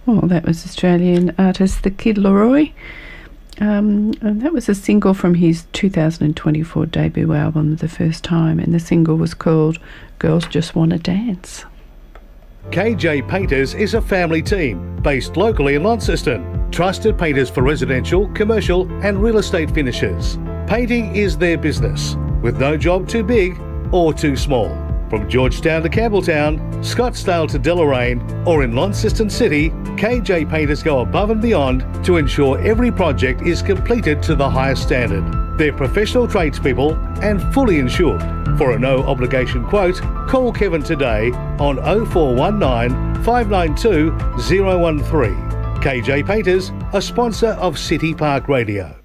Well, that was Australian artist The Kid Laroi. And that was a single from his 2024 debut album, The First Time, and the single was called Girls Just Wanna Dance. KJ Painters is a family team based locally in Launceston. Trusted painters for residential, commercial and real estate finishes. Painting is their business, with no job too big or too small. From Georgetown to Campbelltown, Scottsdale to Deloraine, or in Launceston City, KJ Painters go above and beyond to ensure every project is completed to the highest standard. They're professional tradespeople and fully insured. For a no-obligation quote, call Kevin today on 0419 592 013. KJ Painters, a sponsor of City Park Radio.